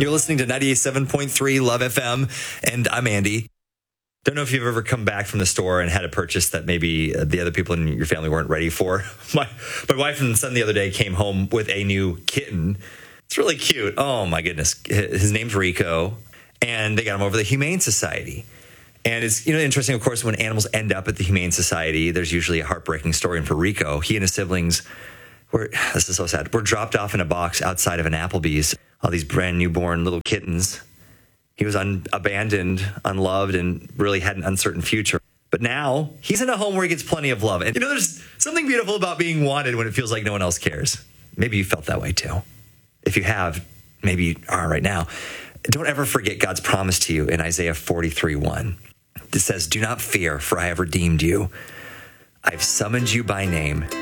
You're listening to 98.7.3 Love FM, and I'm Andy. Don't know if you've ever come back from the store and had a purchase that maybe the other people in your family weren't ready for. My wife and son the other day came home with a new kitten. It's really cute. Oh, my goodness. His name's Rico, and they got him over the Humane Society. And it's interesting, of course, when animals end up at the Humane Society, there's usually a heartbreaking story. And for Rico, he and his siblings this is so sad, were dropped off in a box outside of an Applebee's. All these brand newborn little kittens. He was abandoned, unloved, and really had an uncertain future. But now he's in a home where he gets plenty of love. And there's something beautiful about being wanted when it feels like no one else cares. Maybe you felt that way too. If you have, maybe you are right now. Don't ever forget God's promise to you in Isaiah 43:1. It says, "Do not fear, for I have redeemed you. I've summoned you by name.